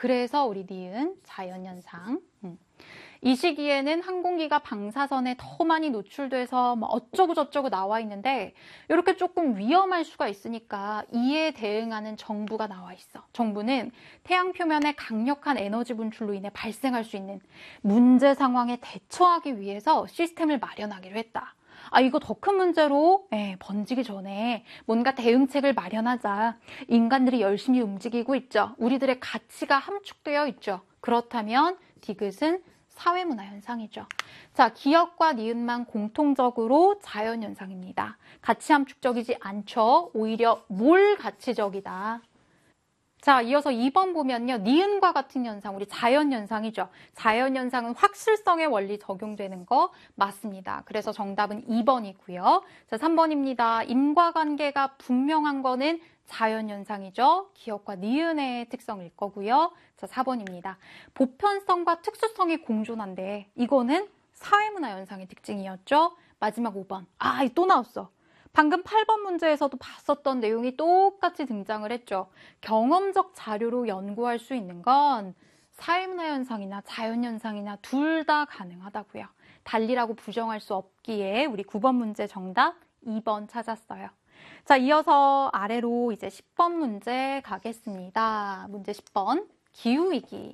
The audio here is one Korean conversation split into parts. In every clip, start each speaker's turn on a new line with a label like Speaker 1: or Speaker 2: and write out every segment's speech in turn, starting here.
Speaker 1: 그래서 우리 니은 자연현상. 이 시기에는 항공기가 방사선에 더 많이 노출돼서 뭐 어쩌고 저쩌고 나와 있는데 이렇게 조금 위험할 수가 있으니까 이에 대응하는 정부가 나와 있어. 정부는 태양 표면의 강력한 에너지 분출로 인해 발생할 수 있는 문제 상황에 대처하기 위해서 시스템을 마련하기로 했다. 이거 더 큰 문제로 번지기 전에 뭔가 대응책을 마련하자. 인간들이 열심히 움직이고 있죠. 우리들의 가치가 함축되어 있죠. 그렇다면 디귿은 사회문화 현상이죠. 자, 기역과 니은만 공통적으로 자연현상입니다. 가치 함축적이지 않죠. 오히려 몰가치적이다. 자, 이어서 2번 보면요. 니은과 같은 현상, 우리 자연현상이죠. 자연현상은 확실성의 원리 적용되는 거 맞습니다. 그래서 정답은 2번이고요. 자, 3번입니다. 인과관계가 분명한 거는 자연현상이죠. 기역과 니은의 특성일 거고요. 자, 4번입니다. 보편성과 특수성이 공존한데 이거는 사회문화 현상의 특징이었죠. 마지막 5번. 또 나왔어. 방금 8번 문제에서도 봤었던 내용이 똑같이 등장을 했죠. 경험적 자료로 연구할 수 있는 건 사회문화 현상이나 자연현상이나 둘 다 가능하다고요. 달리라고 부정할 수 없기에 우리 9번 문제 정답 2번 찾았어요. 자, 이어서 아래로 이제 10번 문제 가겠습니다. 문제 10번. 기후위기.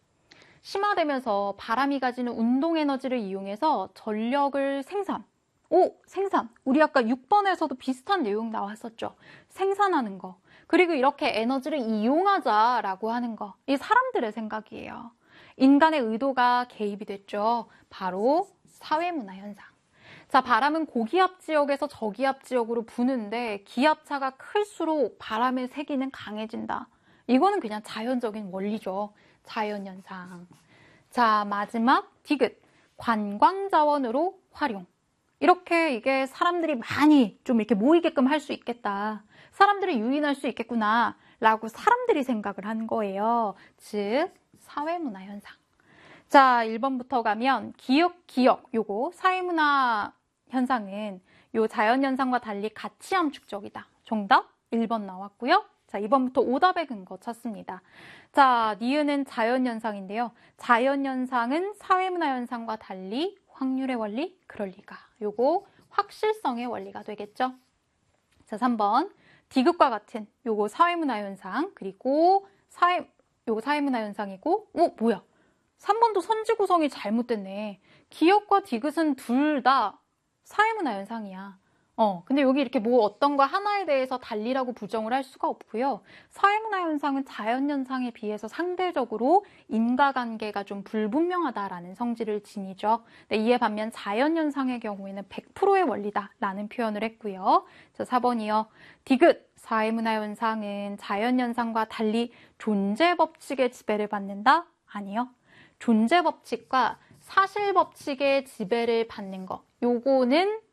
Speaker 1: 심화되면서 바람이 가지는 운동에너지를 이용해서 전력을 생산. 생산. 우리 아까 6번에서도 비슷한 내용 나왔었죠. 생산하는 거. 그리고 이렇게 에너지를 이용하자라고 하는 거. 이 사람들의 생각이에요. 인간의 의도가 개입이 됐죠. 바로 사회문화 현상. 자, 바람은 고기압 지역에서 저기압 지역으로 부는데 기압차가 클수록 바람의 세기는 강해진다. 이거는 그냥 자연적인 원리죠. 자연현상. 자, 마지막 디귿. 관광자원으로 활용. 이렇게 이게 사람들이 많이 좀 이렇게 모이게끔 할 수 있겠다. 사람들을 유인할 수 있겠구나. 라고 사람들이 생각을 한 거예요. 즉, 사회문화 현상. 자, 1번부터 가면 기역, 요거 사회문화 현상은 요 자연현상과 달리 가치 함축적이다. 정답 1번 나왔고요. 자, 2번부터 오답의 근거 찾습니다. 자, 니은은 자연현상인데요. 자연현상은 사회문화 현상과 달리 확률의 원리? 그럴 리가. 요거 확실성의 원리가 되겠죠. 자, 3번. 디귿과 같은 요거 사회문화 현상, 그리고 요거 사회문화 현상이고, 뭐야? 3번도 선지 구성이 잘못됐네. 기역과 디귿은 둘 다 사회문화 현상이야. 근데 여기 이렇게 뭐 어떤 거 하나에 대해서 달리라고 부정을 할 수가 없고요. 사회문화 현상은 자연현상에 비해서 상대적으로 인과관계가 좀 불분명하다라는 성질을 지니죠. 네, 이에 반면 자연현상의 경우에는 100%의 원리다라는 표현을 했고요. 자, 4번이요. 디귿, 사회문화 현상은 자연현상과 달리 존재법칙의 지배를 받는다? 아니요. 존재법칙과 사실법칙의 지배를 받는 거. 요거는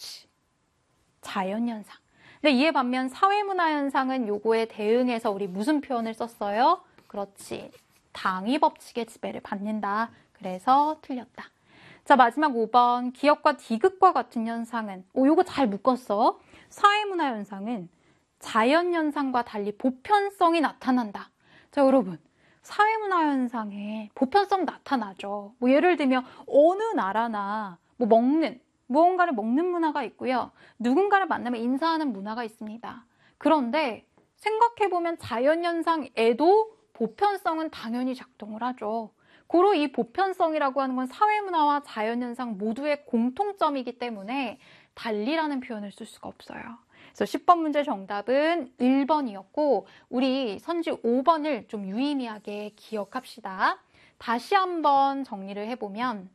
Speaker 1: 자연현상. 근데 이에 반면 사회문화 현상은 요거에 대응해서 우리 무슨 표현을 썼어요? 그렇지. 당위법칙의 지배를 받는다. 그래서 틀렸다. 자, 마지막 5번. 기역과 디귿과 같은 현상은 요거 잘 묶었어. 사회문화 현상은 자연현상과 달리 보편성이 나타난다. 자, 여러분. 사회문화 현상에 보편성 나타나죠. 뭐 예를 들면 어느 나라나 무언가를 먹는 문화가 있고요. 누군가를 만나면 인사하는 문화가 있습니다. 그런데 생각해보면 자연현상에도 보편성은 당연히 작동을 하죠. 고로 이 보편성이라고 하는 건 사회문화와 자연현상 모두의 공통점이기 때문에 달리라는 표현을 쓸 수가 없어요. 그래서 10번 문제 정답은 1번이었고 우리 선지 5번을 좀 유의미하게 기억합시다. 다시 한번 정리를 해보면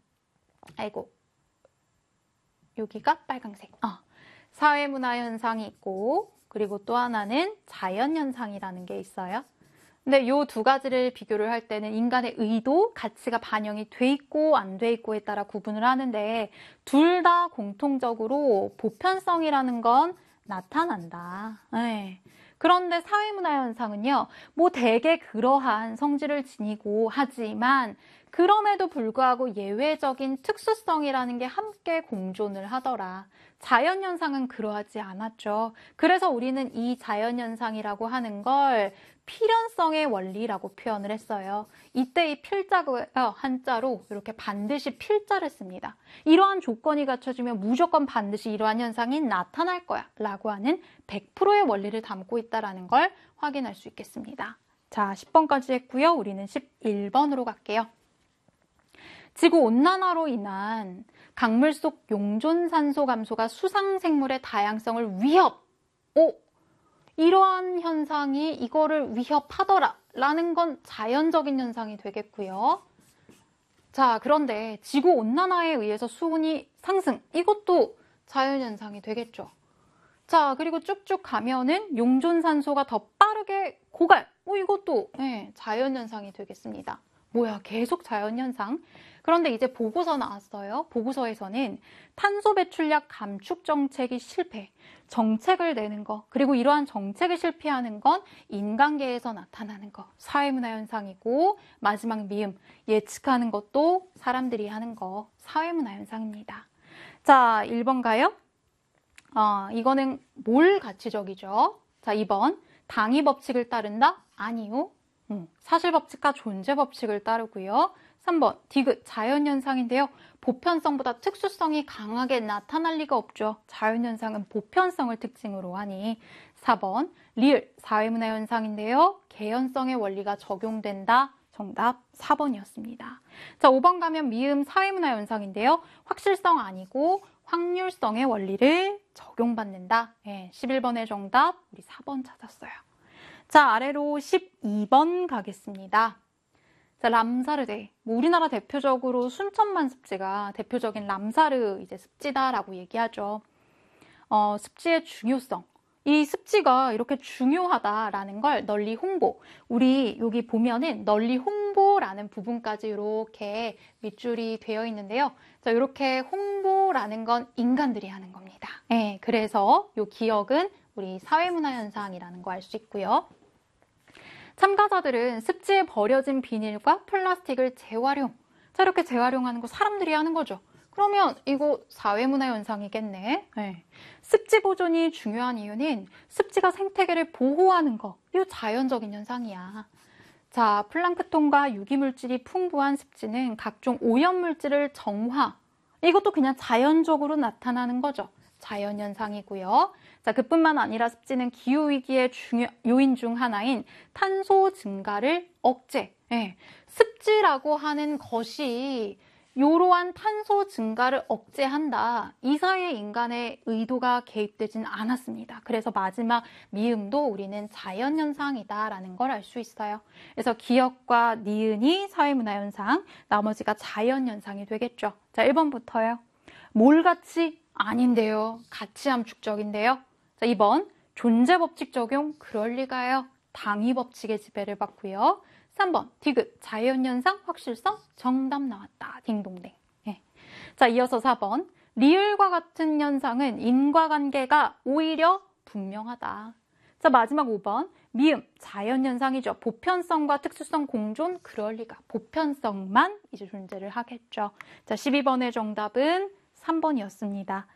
Speaker 1: 여기가 빨강색. 사회문화 현상이 있고 그리고 또 하나는 자연현상이라는 게 있어요. 근데 요 두 가지를 비교를 할 때는 인간의 의도, 가치가 반영이 돼 있고 안 돼 있고에 따라 구분을 하는데 둘 다 공통적으로 보편성이라는 건 나타난다. 네. 그런데 사회문화 현상은요, 뭐 대개 그러한 성질을 지니고 하지만 그럼에도 불구하고 예외적인 특수성이라는 게 함께 공존을 하더라. 자연현상은 그러하지 않았죠. 그래서 우리는 이 자연현상이라고 하는 걸 필연성의 원리라고 표현을 했어요. 이때 이 필자고요. 한자로 이렇게 반드시 필자를 씁니다. 이러한 조건이 갖춰지면 무조건 반드시 이러한 현상이 나타날 거야 라고 하는 100%의 원리를 담고 있다는 걸 확인할 수 있겠습니다. 자, 10번까지 했고요. 우리는 11번으로 갈게요. 지구온난화로 인한 강물 속 용존산소 감소가 수상생물의 다양성을 이러한 현상이 이거를 위협하더라 라는 건 자연적인 현상이 되겠고요. 자, 그런데 지구온난화에 의해서 수온이 상승, 이것도 자연현상이 되겠죠. 자, 그리고 쭉쭉 가면은 용존산소가 더 빠르게 고갈, 이것도 자연현상이 되겠습니다. 뭐야, 계속 자연현상. 그런데 이제 보고서 나왔어요. 보고서에서는 탄소 배출량 감축 정책이 실패, 정책을 내는 거, 그리고 이러한 정책이 실패하는 건 인간계에서 나타나는 거, 사회문화 현상이고, 마지막 미음, 예측하는 것도 사람들이 하는 거, 사회문화 현상입니다. 자, 1번 가요? 이거는 몰 가치적이죠. 자, 2번, 당위 법칙을 따른다? 아니요. 사실 법칙과 존재 법칙을 따르고요. 3번, 디귿, 자연현상인데요. 보편성보다 특수성이 강하게 나타날 리가 없죠. 자연현상은 보편성을 특징으로 하니. 4번, 리을, 사회문화 현상인데요. 개연성의 원리가 적용된다. 정답 4번이었습니다. 자, 5번 가면 미음, 사회문화 현상인데요. 확실성 아니고 확률성의 원리를 적용받는다. 11번의 정답, 우리 4번 찾았어요. 자, 아래로 12번 가겠습니다. 자, 람사르대. 우리나라 대표적으로 순천만 습지가 대표적인 람사르 이제 습지다라고 얘기하죠. 습지의 중요성. 이 습지가 이렇게 중요하다라는 걸 널리 홍보. 우리 여기 보면은 널리 홍보라는 부분까지 이렇게 밑줄이 되어 있는데요. 자, 이렇게 홍보라는 건 인간들이 하는 겁니다. 그래서 이 기억은 우리 사회문화 현상이라는 거 알 수 있고요. 참가자들은 습지에 버려진 비닐과 플라스틱을 재활용. 자, 이렇게 재활용하는 거 사람들이 하는 거죠. 그러면 이거 사회문화 현상이겠네. 습지 보존이 중요한 이유는 습지가 생태계를 보호하는 거. 이거 자연적인 현상이야. 자, 플랑크톤과 유기물질이 풍부한 습지는 각종 오염물질을 정화. 이것도 그냥 자연적으로 나타나는 거죠. 자연현상이고요. 자, 그뿐만 아니라 습지는 기후위기의 중요 요인 중 하나인 탄소 증가를 억제. 습지라고 하는 것이 이러한 탄소 증가를 억제한다. 이 사이에 인간의 의도가 개입되진 않았습니다. 그래서 마지막 미음도 우리는 자연현상이다라는 걸 알 수 있어요. 그래서 기억과 니은이 사회문화현상, 나머지가 자연현상이 되겠죠. 자, 1번부터요. 몰같이 아닌데요. 가치함축적인데요. 자, 2번 존재법칙 적용 그럴 리가요. 당위법칙의 지배를 받고요. 3번 디귿 자연현상 확실성 정답 나왔다. 딩동댕. 자, 이어서 4번 리을과 같은 현상은 인과관계가 오히려 분명하다. 자, 마지막 5번 미음 자연현상이죠. 보편성과 특수성 공존 그럴 리가. 보편성만 이제 존재를 하겠죠. 자, 12번의 정답은 3번이었습니다.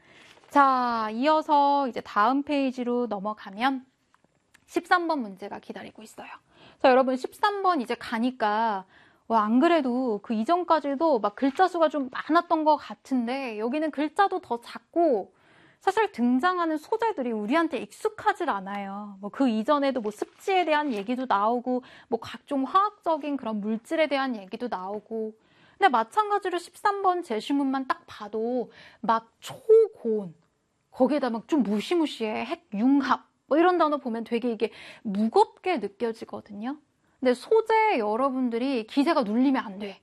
Speaker 1: 자, 이어서 이제 다음 페이지로 넘어가면 13번 문제가 기다리고 있어요. 자, 여러분 13번 이제 가니까 안 그래도 그 이전까지도 막 글자 수가 좀 많았던 것 같은데 여기는 글자도 더 작고 사실 등장하는 소재들이 우리한테 익숙하질 않아요. 뭐 그 이전에도 뭐 습지에 대한 얘기도 나오고 뭐 각종 화학적인 그런 물질에 대한 얘기도 나오고 근데 마찬가지로 13번 제시문만 딱 봐도 막 초고온 거기에다 막 좀 무시무시해 핵융합 뭐 이런 단어 보면 되게 이게 무겁게 느껴지거든요. 근데 소재 여러분들이 기세가 눌리면 안 돼.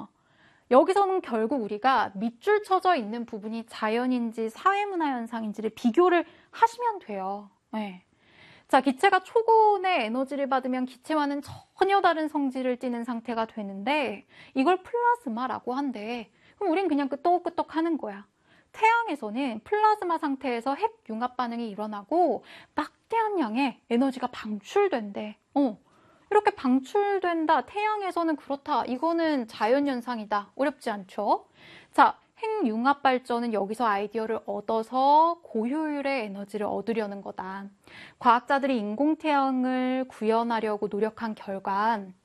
Speaker 1: 여기서는 결국 우리가 밑줄 쳐져 있는 부분이 자연인지 사회문화 현상인지를 비교를 하시면 돼요. 자, 기체가 초고온의 에너지를 받으면 기체와는 전혀 다른 성질을 띠는 상태가 되는데 이걸 플라즈마라고 한대. 그럼 우린 그냥 끄떡끄떡 하는 거야. 태양에서는 플라즈마 상태에서 핵 융합 반응이 일어나고 막대한 양의 에너지가 방출된대. 이렇게 방출된다. 태양에서는 그렇다. 이거는 자연현상이다. 어렵지 않죠? 자, 핵융합 발전은 여기서 아이디어를 얻어서 고효율의 에너지를 얻으려는 거다. 과학자들이 인공태양을 구현하려고 노력한 결과